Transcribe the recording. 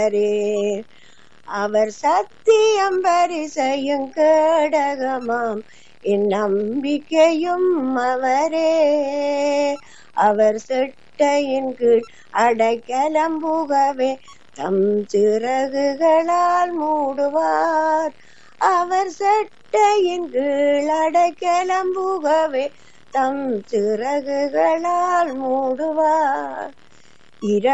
அவர் சத்தியம் பரிசையும் கேடகமாம் என் நம்பிக்கையும் அவரே. அவர் செட்டையின் கீழ் அடைக்கலம் புகவே தம் சிறகுகளால் மூடுவார். அவர் செட்டையின் கீழ் அடைக்கலம் புகவே தம் சிறகுகளால் மூடுவார்.